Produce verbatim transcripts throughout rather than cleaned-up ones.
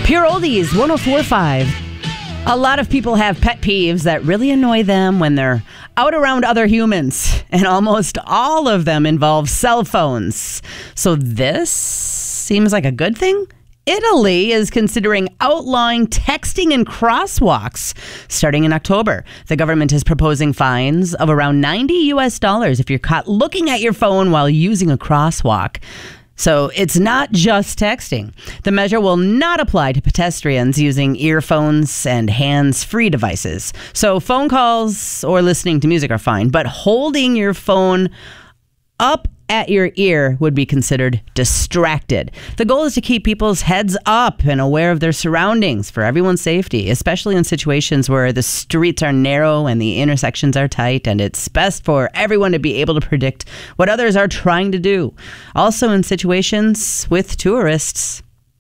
Pure Oldies, one oh four point five. A lot of people have pet peeves that really annoy them when they're out around other humans, and almost all of them involve cell phones. So this seems like a good thing? Italy is considering outlawing texting in crosswalks starting in October. The government is proposing fines of around ninety U S dollars if you're caught looking at your phone while using a crosswalk. So it's not just texting. The measure will not apply to pedestrians using earphones and hands-free devices. So phone calls or listening to music are fine, but holding your phone up at your ear would be considered distracted. The goal is to keep people's heads up and aware of their surroundings for everyone's safety, especially in situations where the streets are narrow and the intersections are tight, and it's best for everyone to be able to predict what others are trying to do. Also in situations with tourists.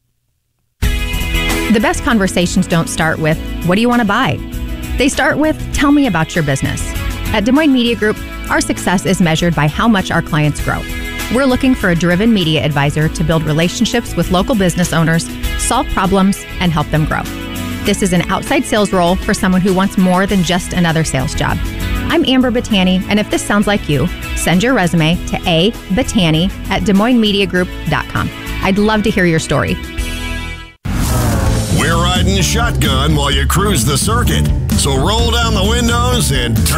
The best conversations don't start with, what do you want to buy? They start with, tell me about your business. At Des Moines Media Group, our success is measured by how much our clients grow. We're looking for a driven media advisor to build relationships with local business owners, solve problems, and help them grow. This is an outside sales role for someone who wants more than just another sales job. I'm Amber Battani, and if this sounds like you, send your resume to a battani at des moines media group dot com. I'd love to hear your story. We're riding shotgun while you cruise the circuit. So roll down the windows and turn